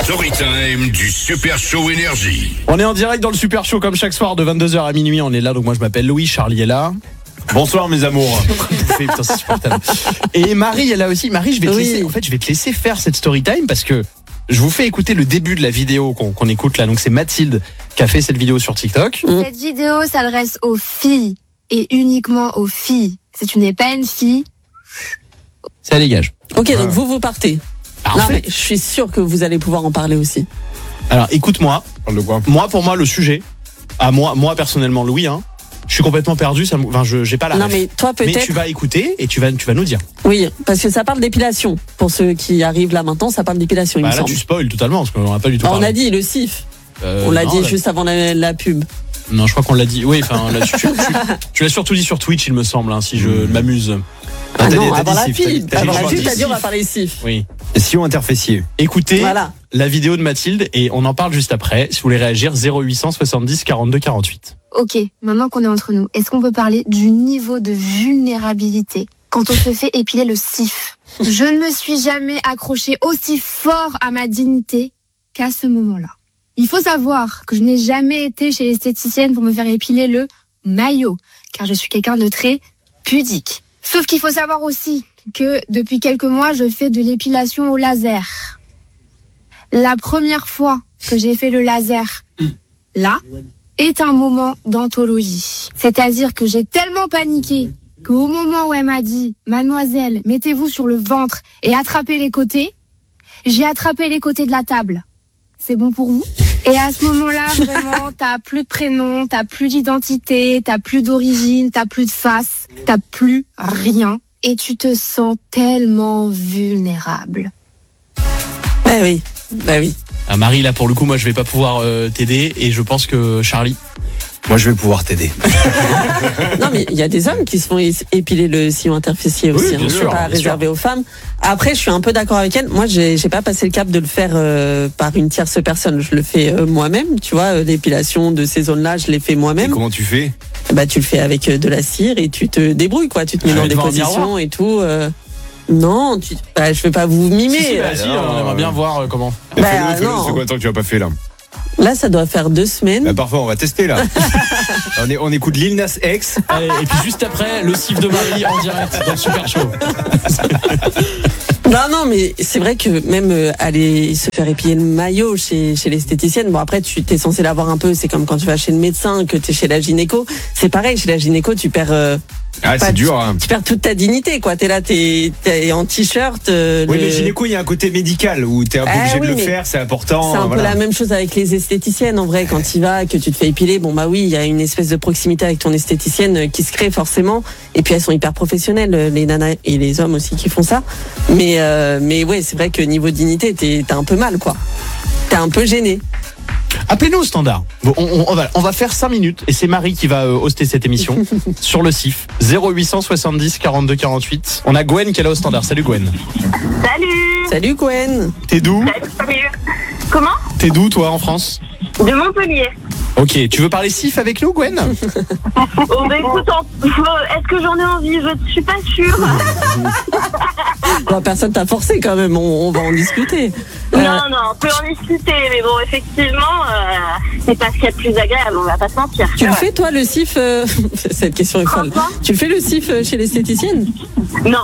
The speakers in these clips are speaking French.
Storytime du Super Show Énergie. On est en direct dans le Super Show comme chaque soir de 22h à minuit. On est là, donc moi je m'appelle Louis, Charlie est là. Bonsoir mes amours. Putain, c'est supportable. Et Marie est là aussi. Marie, je vais te laisser faire cette Storytime parce que je vous fais écouter le début de la vidéo qu'on écoute là. Donc c'est Mathilde qui a fait cette vidéo sur TikTok. Cette vidéo s'adresse aux filles et uniquement aux filles. Si tu n'es pas une fille, Ça dégage. Ok, donc vous partez. Parfait. Non, mais je suis sûr que vous allez pouvoir en parler aussi. Alors écoute-moi. Parle de quoi ? Pour moi, le sujet, moi personnellement, Louis, je suis complètement perdu. J'ai pas la Non, ref. mais toi peut-être. Mais tu vas écouter et tu vas nous dire. Oui, parce que ça parle d'épilation. Pour ceux qui arrivent là maintenant, ça parle d'épilation, il me Là, semble. tu spoil totalement parce qu'on n'a pas du tout On parlé. a dit le CIF. On l'a non, dit là- juste avant la pub. Non, je crois qu'on l'a dit. Oui, enfin, là, tu l'as surtout dit sur Twitch, il me semble, si je m'amuse. Ah t'as non, dit- t'as avant dit la CIF, pub. t'as dit Avant la CIF. pub, t'as dit on va parler CIF. Oui. Sillon interfessier. Écoutez Voilà. la vidéo de Mathilde et on en parle juste après. Si vous voulez réagir, 0800 70 42 48. ok, maintenant qu'on est entre nous, est-ce qu'on peut parler du niveau de vulnérabilité quand on se fait épiler le cif? Je ne me suis jamais accrochée aussi fort à ma dignité qu'à ce moment-là. Il faut savoir que je n'ai jamais été chez l'esthéticienne pour me faire épiler le maillot, car je suis quelqu'un de très pudique. Sauf qu'il faut savoir aussi que depuis quelques mois, je fais de l'épilation au laser. La première fois que j'ai fait le laser, là, est un moment d'anthologie. C'est-à-dire que j'ai tellement paniqué qu'au moment où elle m'a dit « Mademoiselle, mettez-vous sur le ventre et attrapez les côtés », j'ai attrapé les côtés de la table. C'est bon pour vous? Et à ce moment-là, vraiment, t'as plus de prénom, t'as plus d'identité, t'as plus d'origine, t'as plus de face, t'as plus rien. Et tu te sens tellement vulnérable. Bah oui. Ah, Marie, là, pour le coup, moi, je vais pas pouvoir t'aider et je pense que Charlie. Moi je vais pouvoir t'aider. Non, mais il y a des hommes qui se font épiler le sillon interfessier aussi. bien C'est sûr, pas bien réservé aux femmes. Après, je suis un peu d'accord avec elle. Moi, j'ai pas passé le cap de le faire par une tierce personne. Je le fais moi-même. Tu vois, l'épilation de ces zones-là, je l'ai fait Et moi-même. comment tu fais ? Bah, tu le fais avec de la cire et tu te débrouilles, quoi. Tu te mets dans des devant un positions miroir. et tout. Non, je vais pas vous mimer. Si, vas-y, on aimerait bien voir comment. Bah, Fais-le, non. c'est combien de temps que tu l'as pas fait là ? Là, ça doit faire 2 semaines. Bah parfois on va tester là. on écoute Lil Nas X. Allez, et puis juste après, le cif de Marie en direct dans le Super Show. Non, mais c'est vrai que même aller se faire épiler le maillot chez l'esthéticienne, bon après tu t'es censé l'avoir un peu, c'est comme quand tu vas chez le médecin, que tu es chez la gynéco. C'est pareil, chez la gynéco, tu perds... Ah c'est dur hein. Tu perds toute ta dignité, quoi. T'es là, t'es en t-shirt. Oui mais gynéco il y a un côté médical où t'es un peu obligé de le faire, c'est important. C'est un peu voilà. la même chose avec les esthéticiennes en vrai. Quand tu vas, que tu te fais épiler, bon bah oui, il y a une espèce de proximité avec ton esthéticienne qui se crée forcément. Et puis elles sont hyper professionnelles, les nanas et les hommes aussi qui font ça. Mais ouais, c'est vrai que niveau dignité, t'as un peu mal, quoi. T'es un peu gêné. Appelez-nous au standard. Bon, on va faire 5 minutes et c'est Marie qui va hoster cette émission sur le CIF. 0800 70 42 48. On a Gwen qui est là au standard. Salut Gwen. Salut Gwen. T'es d'où? Salut. Comment? T'es d'où toi en France? De Montpellier. Ok, tu veux parler CIF avec nous Gwen? Oh bah écoute, est-ce que j'en ai envie? Je suis pas sûre. Bon, personne t'a forcé quand même, on va en discuter. Non, on peut en discuter, mais bon, effectivement, c'est pas ce qu'il y a de plus agréable, on va pas se mentir. Tu le fais toi le CIF Cette question est folle. Quoi Tu le fais le CIF chez l'esthéticienne? Non.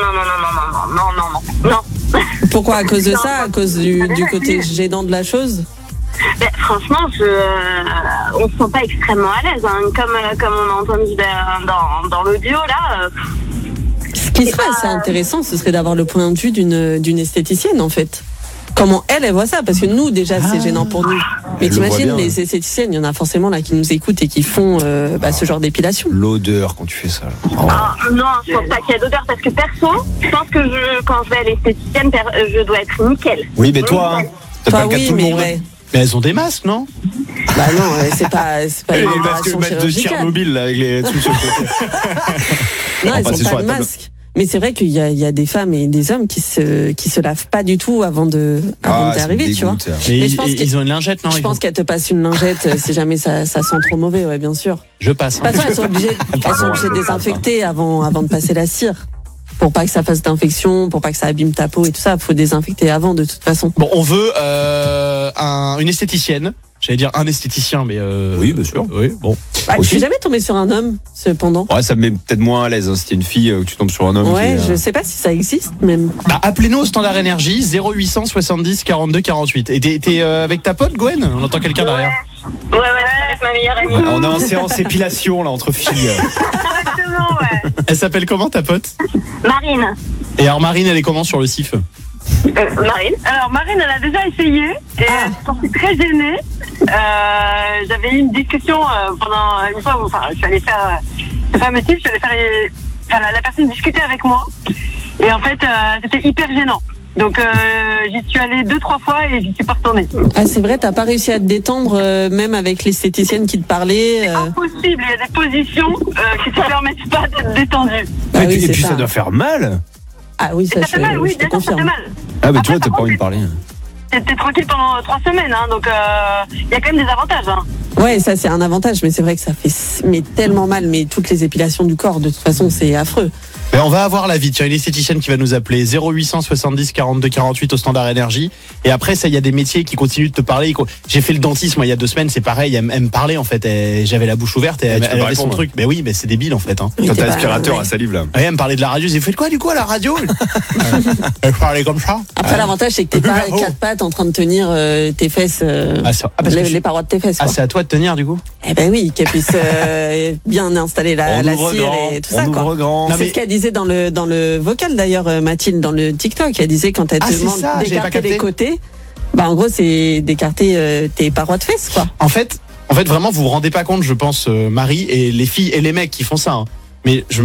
Pourquoi? À cause de ça? À cause du côté gênant de la chose? Ben, franchement, on se sent pas extrêmement à l'aise, hein. Comme on a entendu dans l'audio là. Ce qui serait assez intéressant, ce serait d'avoir le point de vue d'une esthéticienne en fait. Comment elle voit ça? Parce que nous déjà c'est gênant pour nous. Mais Je le vois t'imagines bien, les esthéticiennes, il y en a forcément là qui nous écoutent et qui font ce genre d'épilation. L'odeur quand tu fais ça. Là. Oh. Ah, non, je pense pas qu'il y a d'odeur parce que perso, je pense que quand je vais à l'esthéticienne, je dois être nickel. Oui mais toi, hein, t'as pas Enfin le cas de oui, tout le mais monde. ouais. Mais elles ont des masques, non? Bah non, c'est pas une Les masques opération de chirurgicale. Tchernobyl là, avec les trucs sur le côté. Non, On elles va passer ont sur pas de la table. masque. Mais c'est vrai qu'il y a des femmes et des hommes qui se lavent pas du tout avant d'y ça me arriver, tu vois. dégoûte. Mais Mais je pense ils ont une lingette, non? Je pense qu'elles te passent une lingette si jamais ça sent trop mauvais, ouais, bien sûr. Je passe. De toute façon, elles sont obligées de désinfecter avant de passer la cire. pour pas que ça fasse d'infection, pour pas que ça abîme ta peau et tout ça. Faut désinfecter avant de toute façon. Bon, on veut une esthéticienne. J'allais dire un esthéticien, mais Oui, bien sûr. Oui, bon. Je suis jamais tombée sur un homme, cependant. Ouais, ça me met peut-être moins à l'aise si t'es une fille que tu tombes sur un homme. Ouais, qui, je sais pas si ça existe même. Bah, appelez-nous au standard énergie 0800 70 42 48. Et t'es avec ta pote Gwen? On entend quelqu'un derrière. Ouais, avec ma meilleure amie. On est en séance épilation là entre filles. Exactement, ouais. Elle s'appelle comment ta pote? Marine. Et alors Marine, elle est comment sur le CIF? Marine. Alors Marine, elle a déjà essayé et elle s'en sortie très gênée. J'avais eu une discussion pendant une fois où je suis allée faire le fameux type, je suis allée faire la personne discuter avec moi et en fait c'était hyper gênant. Donc j'y suis allée 2-3 fois et j'y suis pas retournée. Ah c'est vrai, t'as pas réussi à te détendre même avec l'esthéticienne qui te parlait. C'est impossible, il y a des positions qui te permettent pas d'être détendue. Ah et oui, puis c'est ça doit faire mal. Ah oui, Ça fait mal, oui, je te bien sûr, ça fait confirme. mal. Ah bah tu Après, vois, t'as pas envie de parler. T'es tranquille pendant 3 semaines, hein, donc il y a quand même des avantages. Hein. Ouais, ça c'est un avantage, mais c'est vrai que ça fait tellement mal, mais toutes les épilations du corps, de toute façon, c'est affreux. Mais on va avoir la vie. Tiens, une esthéticienne qui va nous appeler 0800 70 42 48 au standard énergie. Et après, ça, il y a des métiers qui continuent de te parler. J'ai fait le dentiste, moi, il y a 2 semaines, c'est pareil. Elle me parlait, en fait. J'avais la bouche ouverte et elle tu peux pas avait son répondre. truc. Mais oui, mais c'est débile, en fait. Hein. Oui, Quand t'es t'as pas- l'aspirateur ouais. à salive là. Ouais, elle me parlait de la radio. J'ai fait quoi, du coup, à la radio? Elle parlait comme ça. Après, l'avantage, c'est que t'es pas Bravo. 4 pattes en train de tenir tes fesses, Parce que les parois de tes fesses. Ah, Quoi. c'est à toi de tenir, du coup? Eh ben oui, qu'elle puisse bien installer la cire et tout ça. on Quoi. ouvre grand. Non, C'est mais- ce qu'elle disait dans le vocal d'ailleurs, Mathilde, dans le TikTok. Elle disait quand elle Ah, te c'est demande ça, j'avais pas d'écarter capté. les côtés, bah en gros c'est d'écarter tes parois de fesses quoi. En fait, vraiment, vous vous rendez pas compte, je pense, Marie, et les filles et les mecs qui font ça. Hein. Mais je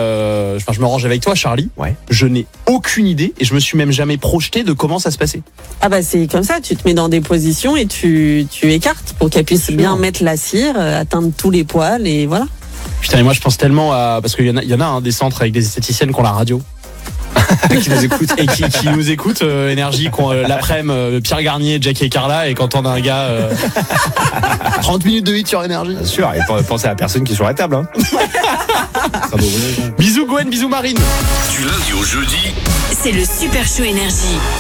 me range avec toi, Charlie. Ouais. Je n'ai aucune idée et je me suis même jamais projeté de comment ça se passait. Ah bah c'est comme ça, tu te mets dans des positions et tu écartes pour qu'elle puisse bien mettre la cire, atteindre tous les poils et voilà. Putain, et moi je pense tellement à. Parce qu'il y en a hein, des centres avec des esthéticiennes qui ont la radio. Qui nous écoute. Et qui nous écoutent, énergie, qui ont l'après-midi, Pierre Garnier, Jackie et Carla, et quand on a un gars. 30 minutes de 8 sur énergie. Bien sûr, et pensez à la personne qui est sur la table. Hein. Bisous Gwen, bisous Marine. Du lundi au jeudi, C'est le Super Show Énergie.